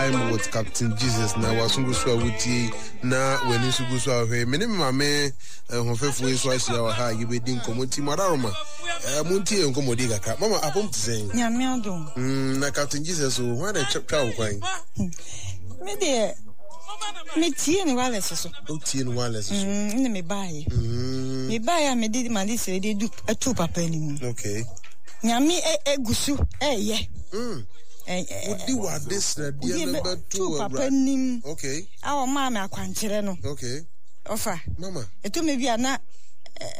I'm with Captain Jesus now. Wasungu swa wuti na weni sugu swa he. Mene mame honfefu we swa si awa ha yibe din komunti madaroma. Munti e nkomodi kaka. Mama apom tisen. Nyame adom. Na Captain Jesus o wa na chapter ukwan. Me de me tie ni wale so. O tie ni wale so. Ni me bae. Me bae me di mali se de du atu papa ni. Okay. Nyame egusu ye. Odi wa this na dia number 2 papa nim. Okay. Awo ma me akwankyere no. Okay. Ofa. Mama. Eto me bia na